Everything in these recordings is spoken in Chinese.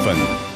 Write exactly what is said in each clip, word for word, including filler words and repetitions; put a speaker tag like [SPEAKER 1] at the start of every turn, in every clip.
[SPEAKER 1] 分。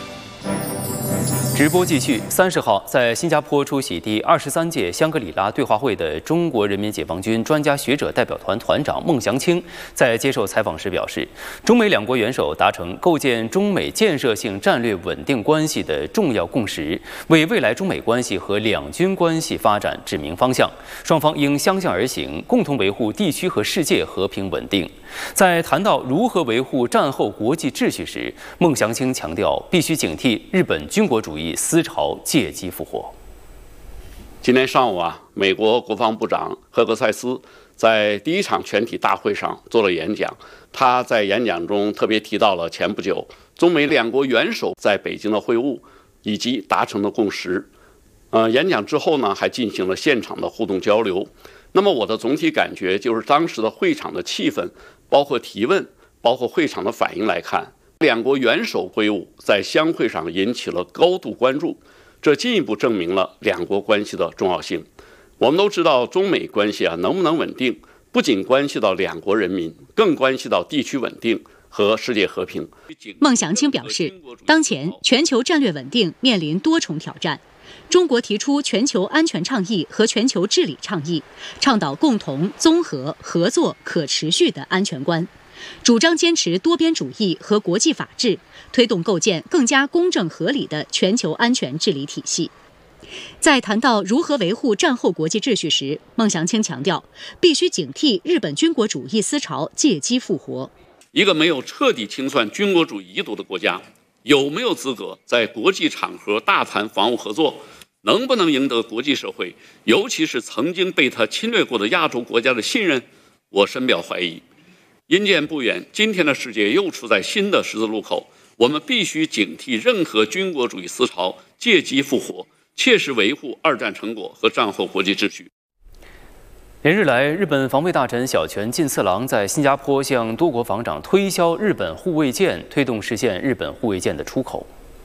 [SPEAKER 1] 直播继续。三十号，在新加坡出席第二十三届香格里拉对话会的中国人民解放军专家学者代表团团长孟祥青在接受采访时表示，中美两国元首达成构建中美建设性战略稳定关系的重要共识，为未来中美关系和两军关系发展指明方向，双方应相向而行，共同维护地区和世界和平稳定。在谈到如何维护战后国际秩序时，孟祥青强调，必须警惕日本军国主义思潮借机复活。
[SPEAKER 2] 今天上午啊，美国国防部长赫格塞斯在第一场全体大会上做了演讲。他在演讲中特别提到了前不久中美两国元首在北京的会晤以及达成的共识。呃，演讲之后呢，还进行了现场的互动交流。那么我的总体感觉就是，当时的会场的气氛，包括提问，包括会场的反应来看，两国元首会晤在相会上引起了高度关注，这进一步证明了两国关系的重要性。我们都知道，中美关系啊能不能稳定，不仅关系到两国人民，更关系到地区稳定和世界和平。
[SPEAKER 3] 孟祥青表示，当前全球战略稳定面临多重挑战。中国提出全球安全倡议和全球治理倡议，倡导共同、综合、合作、可持续的安全观，主张坚持多边主义和国际法治，推动构建更加公正合理的全球安全治理体系。在谈到如何维护战后国际秩序时，孟祥青强调，必须警惕日本军国主义思潮借机复活。
[SPEAKER 2] 一个没有彻底清算军国主义遗毒的国家，有没有资格在国际场合大谈防务合作？能不能赢得国际社会，尤其是曾经被他侵略过的亚洲国家的信任？我深表怀疑。因见不远，今天的世界又处在新的十字路口，我们必须警惕任何军国主义思潮借机复活，切实维护二战成果和战后国际秩序。
[SPEAKER 1] 连日来，日本防卫大臣小泉进次郎在新加坡向多国防长推销日本护卫舰，推动实现日本护卫舰的出口。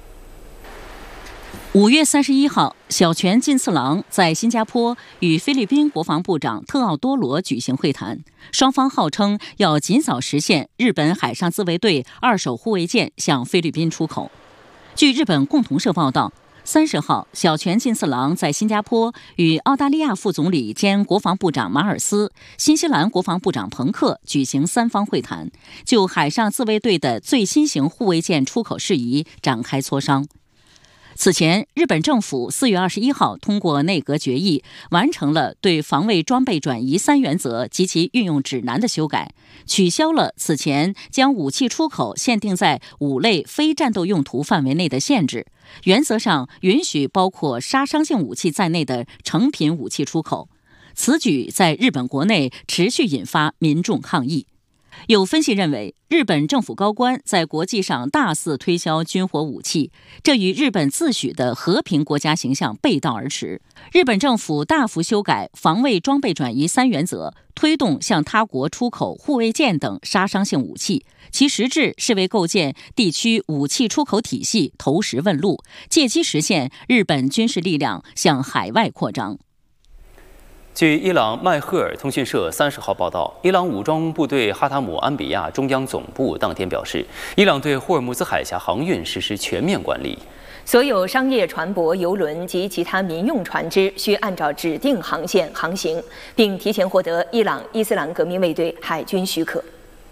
[SPEAKER 4] 五月三十一号，小泉进次郎在新加坡与菲律宾国防部长特奥多罗举行会谈，双方号称要尽早实现日本海上自卫队二手护卫舰向菲律宾出口。据日本共同社报道，三十号，小泉进次郎在新加坡与澳大利亚副总理兼国防部长马尔斯、新西兰国防部长彭克举行三方会谈，就海上自卫队的最新型护卫舰出口事宜展开磋商。此前，日本政府四月二十一号通过内阁决议，完成了对防卫装备转移三原则及其运用指南的修改，取消了此前将武器出口限定在五类非战斗用途范围内的限制，原则上允许包括杀伤性武器在内的成品武器出口。此举在日本国内持续引发民众抗议。有分析认为，日本政府高官在国际上大肆推销军火武器，这与日本自诩的和平国家形象背道而驰。日本政府大幅修改防卫装备转移三原则，推动向他国出口护卫舰等杀伤性武器，其实质是为构建地区武器出口体系投石问路，借机实现日本军事力量向海外扩张。
[SPEAKER 1] 据伊朗麦赫尔通讯社三十号报道，伊朗武装部队哈塔姆安比亚中央总部当天表示，伊朗对霍尔木兹海峡航运实施全面管理，
[SPEAKER 5] 所有商业船舶、邮轮及其他民用船只需按照指定航线航行，并提前获得伊朗伊斯兰革命卫队海军许可。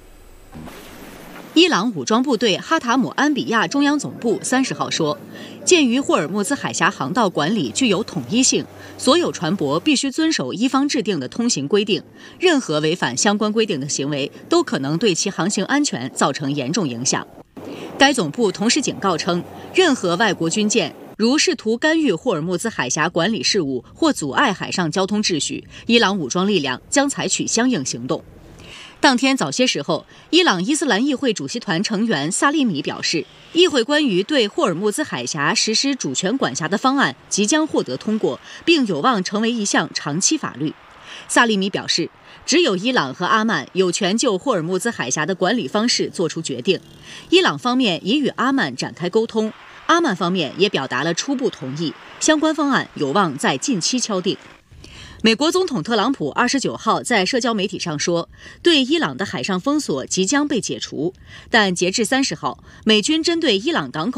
[SPEAKER 3] 伊朗武装部队哈塔姆安比亚中央总部三十号说，鉴于霍尔木兹海峡航道管理具有统一性，所有船舶必须遵守一方制定的通行规定，任何违反相关规定的行为都可能对其航行安全造成严重影响。该总部同时警告称，任何外国军舰如试图干预霍尔木兹海峡管理事务或阻碍海上交通秩序，伊朗武装力量将采取相应行动。当天早些时候，伊朗伊斯兰议会主席团成员萨利米表示，议会关于对霍尔木兹海峡实施主权管辖的方案即将获得通过，并有望成为一项长期法律。萨利米表示，只有伊朗和阿曼有权就霍尔木兹海峡的管理方式作出决定。伊朗方面已与阿曼展开沟通，阿曼方面也表达了初步同意，相关方案有望在近期敲定。美国总统特朗普二十九号在社交媒体上说，对伊朗的海上封锁即将被解除，但截至三十号，美军针对伊朗港口